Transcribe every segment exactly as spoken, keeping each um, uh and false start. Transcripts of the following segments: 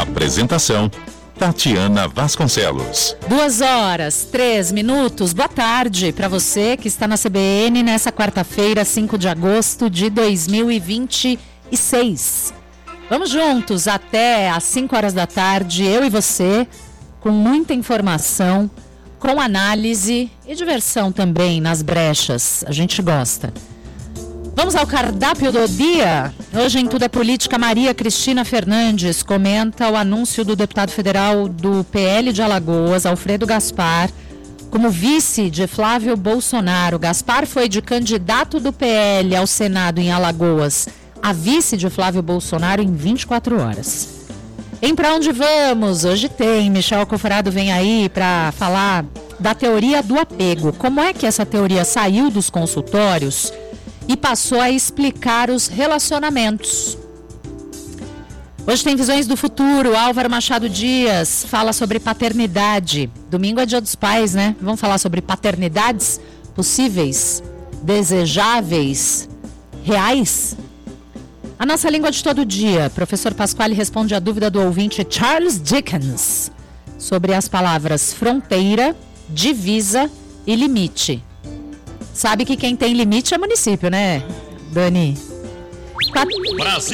Apresentação: Tatiana Vasconcelos. Duas horas, três minutos. Boa tarde para você que está na C B N nessa quarta-feira, cinco de agosto de dois mil e vinte e seis. Vamos juntos até às cinco horas da tarde, eu e você, com muita informação, com análise e diversão também nas brechas. A gente gosta. Vamos ao cardápio do dia. Hoje em Tudo é Política, Maria Cristina Fernandes comenta o anúncio do deputado federal do P L de Alagoas, Alfredo Gaspar, como vice de Flávio Bolsonaro. Gaspar foi de candidato do P L ao Senado em Alagoas a vice de Flávio Bolsonaro em vinte e quatro horas. Em Pra Onde Vamos? Hoje tem. Michel Coforado vem aí para falar da teoria do apego. Como é que essa teoria saiu dos consultórios e passou a explicar os relacionamentos? Hoje tem Visões do Futuro. Álvaro Machado Dias fala sobre paternidade. Domingo é Dia dos Pais, né? Vamos falar sobre paternidades possíveis, desejáveis, reais? A nossa língua de todo dia. Professor Pasquale responde a dúvida do ouvinte Charles Dickens sobre as palavras fronteira, divisa e limite. Sabe que quem tem limite é município, né, Dani? Quatro... Brasil!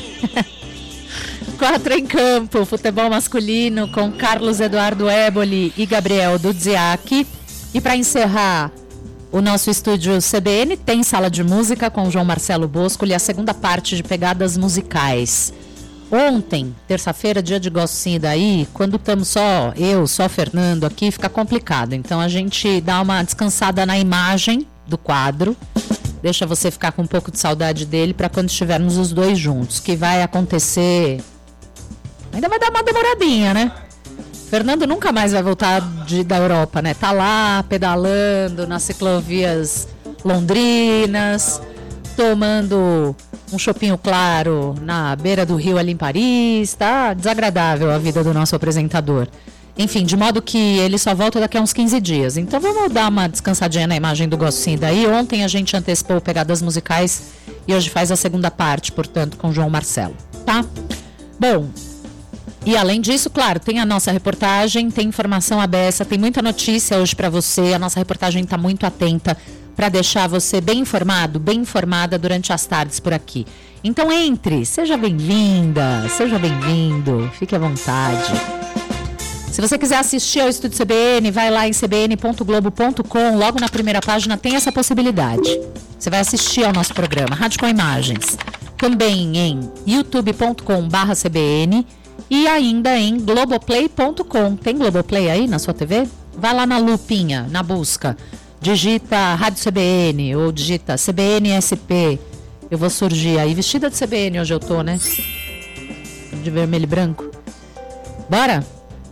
Quatro em campo, futebol masculino com Carlos Eduardo Éboli e Gabriel Dudziak. E para encerrar o nosso estúdio C B N, tem sala de música com João Marcelo Bosco e a segunda parte de Pegadas Musicais. Ontem, terça-feira, dia de Gostinho daí, quando estamos só eu, só Fernando aqui, fica complicado. Então a gente dá uma descansada na imagem do quadro, deixa você ficar com um pouco de saudade dele para quando estivermos os dois juntos, que vai acontecer... Ainda vai dar uma demoradinha, né? Fernando nunca mais vai voltar de, da Europa, né? Tá lá pedalando nas ciclovias londrinas, tomando um chopinho claro na beira do rio ali em Paris. Tá desagradável a vida do nosso apresentador. Enfim, de modo que ele só volta daqui a uns quinze dias. Então vamos dar uma descansadinha na imagem do Gostinho daí. Ontem a gente antecipou Pegadas Musicais e hoje faz a segunda parte, portanto, com João Marcelo, tá? Bom... E além disso, claro, tem a nossa reportagem, tem informação aberta, tem muita notícia hoje para você. A nossa reportagem está muito atenta para deixar você bem informado, bem informada durante as tardes por aqui. Então entre, seja bem-vinda, seja bem-vindo, fique à vontade. Se você quiser assistir ao Estúdio C B N, vai lá em c b n ponto globo ponto com, logo na primeira página tem essa possibilidade. Você vai assistir ao nosso programa, Rádio com Imagens, também em youtube ponto com barra c b n. E ainda em globoplay ponto com. Tem Globoplay aí na sua T V? Vai lá na lupinha, na busca. Digita Rádio C B N ou digita C B N S P. Eu vou surgir aí. Vestida de C B N hoje eu tô, né? De vermelho e branco. Bora?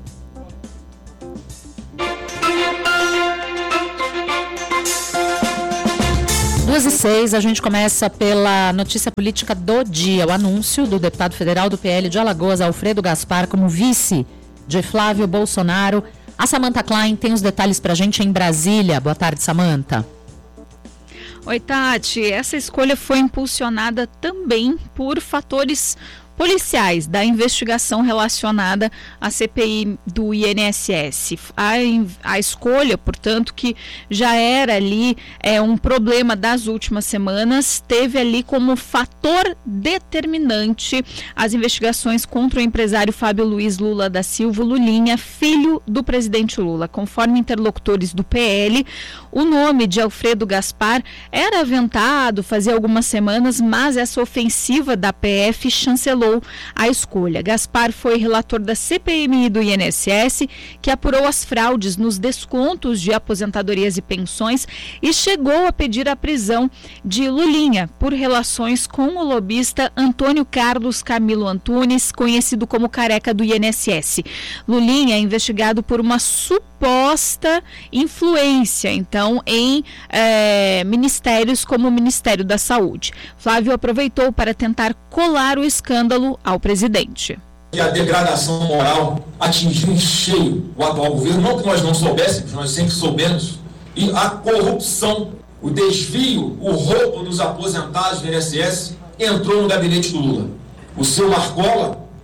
duas e seis, a gente começa pela notícia política do dia, o anúncio do deputado federal do P L de Alagoas, Alfredo Gaspar, como vice de Flávio Bolsonaro. A Samantha Klein tem os detalhes pra gente em Brasília. Boa tarde, Samantha. Oi, Tati. Essa escolha foi impulsionada também por fatores policiais da investigação relacionada à C P I do I N S S. A, a escolha, portanto, que já era ali é, um problema das últimas semanas, teve ali como fator determinante as investigações contra o empresário Fábio Luiz Lula da Silva Lulinha, filho do presidente Lula. Conforme interlocutores do P L, o nome de Alfredo Gaspar era aventado fazia algumas semanas, mas essa ofensiva da P F chancelou a escolha. Gaspar foi relator da C P M I do I N S S, que apurou as fraudes nos descontos de aposentadorias e pensões e chegou a pedir a prisão de Lulinha por relações com o lobista Antônio Carlos Camilo Antunes, conhecido como Careca do I N S S. Lulinha é investigado por uma suposta influência, então, em é, ministérios como o Ministério da Saúde. Flávio aproveitou para tentar colar o escândalo ao presidente. Que a degradação moral atingiu em cheio o atual governo, não que nós não soubéssemos, nós sempre soubemos, e a corrupção, o desvio, o roubo dos aposentados do I N S S entrou no gabinete do Lula. O seu Marcola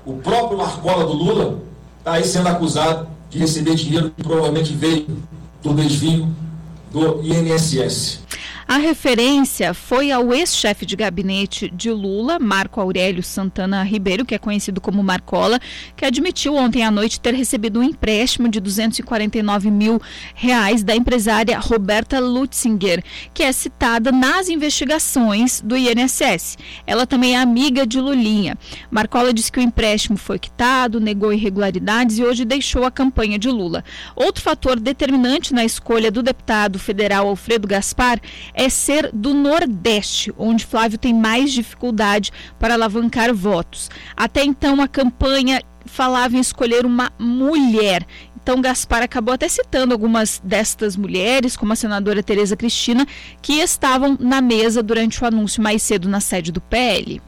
O próprio Marcola do Lula está aí sendo acusado de receber dinheiro que provavelmente veio do desvio do I N S S. A referência foi ao ex-chefe de gabinete de Lula, Marco Aurélio Santana Ribeiro, que é conhecido como Marcola, que admitiu ontem à noite ter recebido um empréstimo de duzentos e quarenta e nove mil reais da empresária Roberta Lutzinger, que é citada nas investigações do I N S S. Ela também é amiga de Lulinha. Marcola disse que o empréstimo foi quitado, negou irregularidades e hoje deixou a campanha de Lula. Outro fator determinante na escolha do deputado federal Alfredo Gaspar é ser do Nordeste, onde Flávio tem mais dificuldade para alavancar votos. Até então, a campanha falava em escolher uma mulher. Então, Gaspar acabou até citando algumas destas mulheres, como a senadora Tereza Cristina, que estavam na mesa durante o anúncio mais cedo na sede do P L.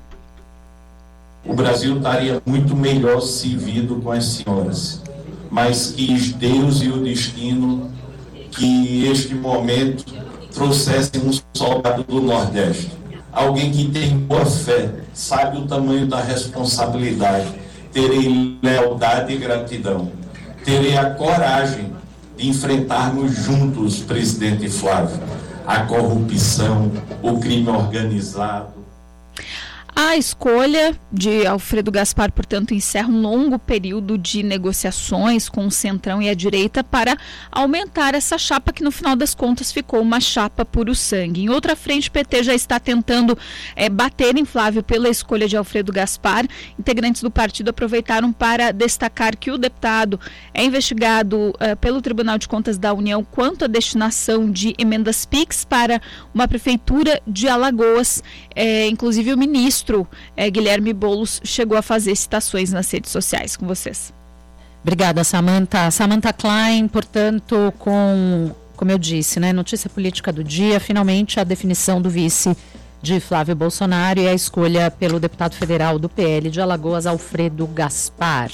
O Brasil estaria muito melhor servido com as senhoras, mas quis Deus e o destino que este momento trouxessem um soldado do Nordeste, alguém que tem boa fé, sabe o tamanho da responsabilidade, terei lealdade e gratidão, terei a coragem de enfrentarmos juntos, presidente Flávio, a corrupção, o crime organizado. A escolha de Alfredo Gaspar, portanto, encerra um longo período de negociações com o Centrão e a direita para aumentar essa chapa que, no final das contas, ficou uma chapa puro sangue. Em outra frente, o P T já está tentando é, bater em Flávio pela escolha de Alfredo Gaspar. Integrantes do partido aproveitaram para destacar que o deputado é investigado é, pelo Tribunal de Contas da União quanto à destinação de emendas Pix para uma prefeitura de Alagoas. É, inclusive, o ministro É, Guilherme Boulos chegou a fazer citações nas redes sociais. Com vocês. Obrigada, Samantha. Samantha Klein, portanto, com, como eu disse, né, notícia política do dia, finalmente a definição do vice de Flávio Bolsonaro e a escolha pelo deputado federal do P L de Alagoas, Alfredo Gaspar.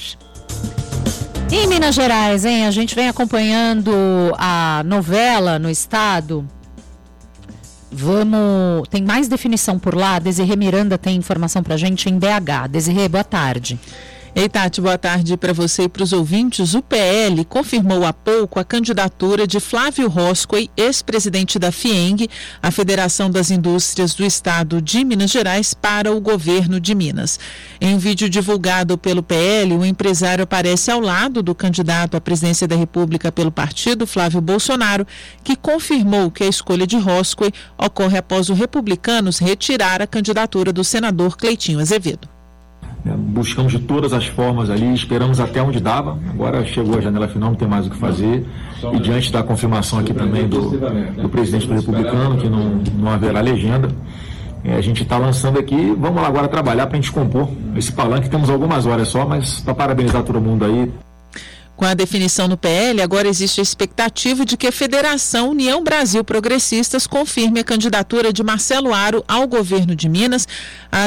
Em Minas Gerais, hein, a gente vem acompanhando a novela no estado. Vamos, tem mais definição por lá. Desirê Miranda tem informação pra gente em B H. Desirê, boa tarde. Ei, Tati, boa tarde para você e para os ouvintes. O P L confirmou há pouco a candidatura de Flávio Roscoe, ex-presidente da FIENG, a Federação das Indústrias do Estado de Minas Gerais, para o governo de Minas. Em vídeo divulgado pelo P L, o empresário aparece ao lado do candidato à presidência da República pelo partido, Flávio Bolsonaro, que confirmou que a escolha de Roscoe ocorre após o Republicanos retirar a candidatura do senador Cleitinho Azevedo. Buscamos de todas as formas ali, esperamos até onde dava, agora chegou a janela final, não tem mais o que fazer, e diante da confirmação aqui também do, do presidente do Republicano, que não, não haverá legenda, é, a gente está lançando aqui, vamos lá agora trabalhar para a gente compor esse palanque, temos algumas horas só, mas para parabenizar todo mundo aí. Com a definição no P L, agora existe a expectativa de que a Federação União Brasil Progressistas confirme a candidatura de Marcelo Aro ao governo de Minas. A